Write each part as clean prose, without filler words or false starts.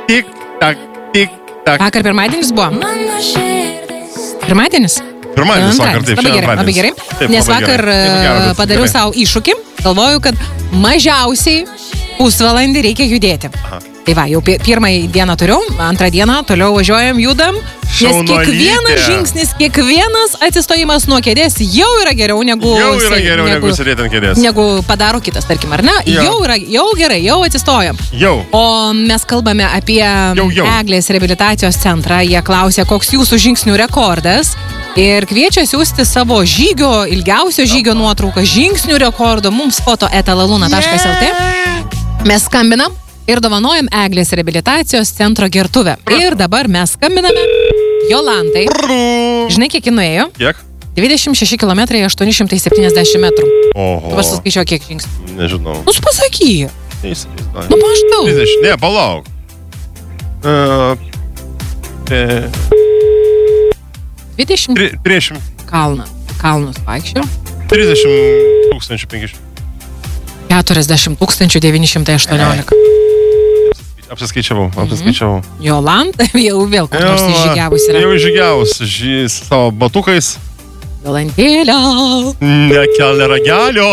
Tik, tak, tik, tak. Vakar pirmadienis buvo? Pirmadienis? Pirmadienis vakar, taip, labai gerai. Nes vakar padariau savo iššūkį. Galvoju, kad mažiausiai pusvalandį reikia judėti. Aha. Tai va, jau pirmąją dieną turiu, antrą dieną toliau važiuojam, judam. Nes kiekvienas žingsnis, kiekvienas atsistojimas nuo kėdės jau yra geriau negu sėdėti ant kėdės. Negu padaro kitas, tarkim, ar ne? Jau gerai, jau atsistojam. O mes kalbame apie Eglės reabilitacijos centrą. Jie klausė, koks jūsų žingsnių rekordas. Ir kviečia siūsti savo žygio, ilgiausio žygio nuotrauką, žingsnių rekordo mums foto@laluna.lt. Mes skambinam ir dovanojam Eglės reabilitacijos centro gertuvę. Ir dabar mes skambiname Jolantai. Žinai, kiek ji nuėjo? Kiek? 26 km 870 metrų. Oho. Tu pasiskaičiuok, kiek žingsnių. Nežinau. Nu, pasakyk. Nu, maždaug. 30. Ne, palauk. 20 kalnus vaikščiau. 30 500. 40 918. Apsiskaičiavau. Jolanta jau vėl kur nors išžygiavus yra. Jau išžygiavus savo batukais. Jolantėlio. Nekelė ragelio.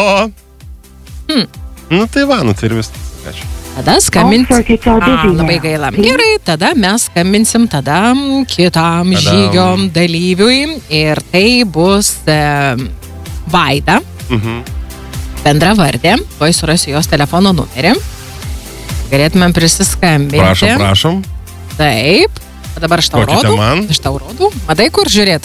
Nu tai va, tai ir viskas. Ačiū. Tada skambinsim. Labai gaila. Gerai, tada mes skambinsim kitam žygio dalyviui. Ir tai bus Vaida. Bendra vardė. Tuoj surasiu jos telefono numerį. Galėtumėm prisiskambinti. Prašom. Taip. Dabar aš tau rodau. Matai, kur žiūrėt?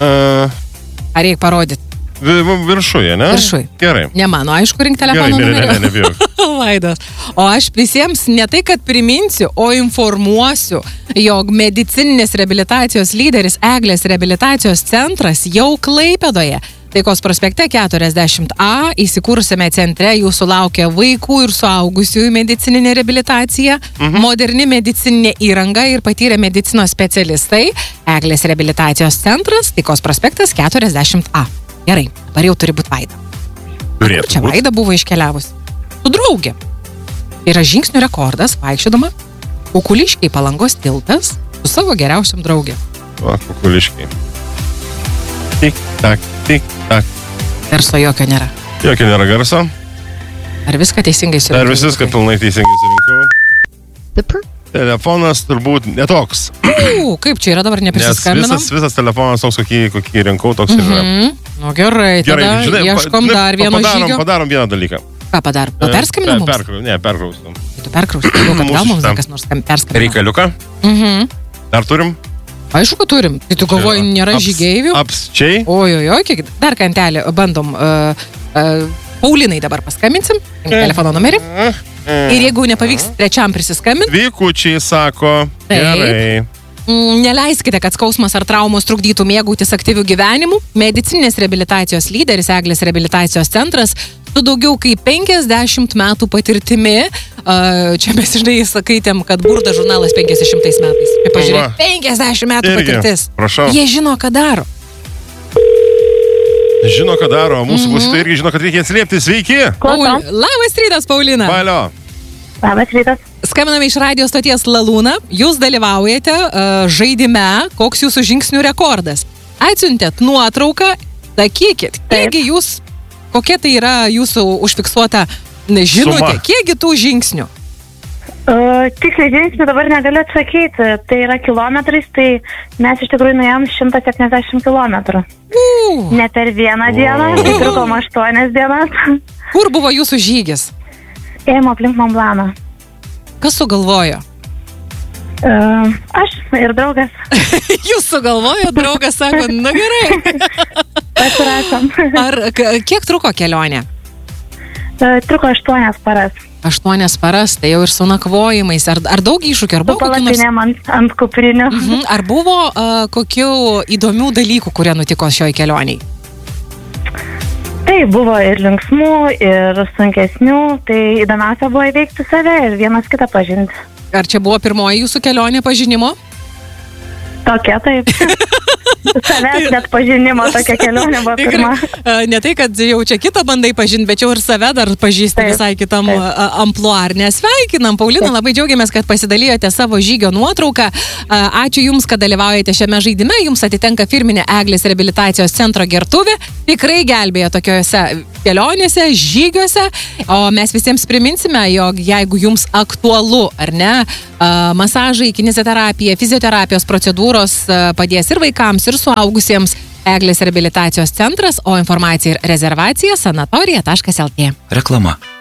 Ar reikia parodyti? Viršuje, ne? Viršuje. Gerai. Ne mano, aišku, rink telefono numerį. Nebijau. Vaidas. O aš visiems ne tai, kad priminsiu, o informuosiu, jog medicininės reabilitacijos lyderis Eglės reabilitacijos centras jau Klaipėdoje. Taikos prospekte 40A įsikūrusiame centre jūsų laukia vaikų ir suaugusiųjų medicininė reabilitacija, moderni medicininė įranga ir patyrę medicinos specialistai. Eglės reabilitacijos centras, Taikos prospektas 40A. Gerai, dabar jau turi būti Vaida. Kur čia Vaida buvo iškeliavus? Su draugė. Yra žingsnių rekordas, vaikščiodama Kukuliškiai Palangos tiltas su savo geriausiam draugė. Va, Kukuliškiai. Tik, tak, tik, tak. Garso jokio nėra. Jokio nėra garso. Ar viską teisingai surinkau? Ar viską pilnai teisingai surinkau? Telefonas turbūt netoks. Kaip čia yra, dabar neprisiskambinam? Nes visas telefonas toks, kokį rinkau, toks ir yra. Nu gerai, tada ieškom dar vieno žygio. Padarom vieną dalyką. Ką padarom? Perskambinam mums? Perkrausim. Tu perkrausim, kad gal mums dar kas nors perskambinam. Reikaliuką? Dar turim? Aišku, kad turim. Tai tu galvoji, nėra žygeivių? Apsčiai. Ojojoj, kiek dar kantelį bandom. Paulinai dabar paskambinsim. Telefono numerį. Ir jeigu nepavyks trečiam prisiskambinti. Vykučiai sako. Gerai. Neleiskite, kad skausmas ar traumos trukdytų mėgautis aktyvių gyvenimų. Medicininės reabilitacijos lyderis Eglės reabilitacijos centras su daugiau kaip 50 metų patirtimi. Čia mes skaitėm, kad Burda žurnalas 500 metais. Pažiūrėk, 50 metų patirtis. Prašau. Jie žino, ką daro. Žino, ką daro. Mūsų klausytojai irgi žino, kad reikia atsiliepti. Sveiki. Labas rytas, Paulina. Valio. Labas rytas. Skambiname iš radio stoties Laluna. Jūs dalyvaujate žaidime, koks jūsų žingsnių rekordas. Atsiuntėt nuotrauką, sakykit, kiekgi jūs, kokia tai yra jūsų užfiksuota žinutė, kiekgi tų žingsnių? Tiksliai žingsnių dabar negaliu atsakyti. Tai yra kilometrais, tai mes iš tikrųjų nuėjom 170 kilometrų. Ne per vieną dieną, tai trukom 8 dienas. Kur buvo jūsų žygis? Ėjom aplink Mont Blancą. Kas sugalvojo? Aš ir draugas. Jūs sugalvojo, draugas sako, nu gerai. Pasirašom. Kiek truko kelionė? Truko 8 paras. 8 paras, tai jau ir su nakvojimais. Ar daug iššūkių? Su palapinėm ant kuprinių. Ar buvo kokių įdomių dalykų, kurie nutiko šioj kelioniai? Tai buvo ir linksmų, ir sunkesnių. Tai įdomiausia buvo įveikti save ir vienas kitą pažinti. Ar čia buvo pirmoji jūsų kelionė pažinimo? Tokia, taip. Savęs net pažinimo tokia kelionė buvo pirma. Ne tai, kad jau čia kitą bandai pažinti, bet jau ir save dar pažįsti visai kitam amplua. Ar nesveikinam, Paulina, labai džiaugiamės, kad pasidalijote savo žygio nuotrauką. Ačiū Jums, kad dalyvaujate šiame žaidime. Jums atitenka firminė Eglės reabilitacijos centro gertuvė. Tikrai gelbėjo tokiuose kelionėse, žygiuose. O mes visiems priminsime, jog jeigu Jums aktualu, ar ne, masažai, kineziterapija, fizioterapijos procedūros padės ir vaikams, ir suaugusiems, Eglės reabilitacijos centras, o informacija ir rezervacija sanatorija.lt. Reklama.